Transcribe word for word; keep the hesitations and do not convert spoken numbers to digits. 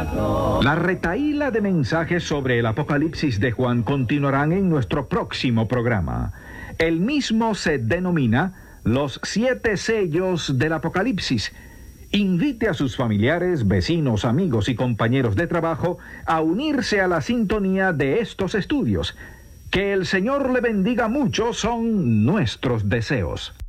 La retahíla de mensajes sobre el Apocalipsis de Juan continuarán en nuestro próximo programa. El mismo se denomina Los Siete Sellos del Apocalipsis. Invite a sus familiares, vecinos, amigos y compañeros de trabajo a unirse a la sintonía de estos estudios. Que el Señor le bendiga mucho son nuestros deseos.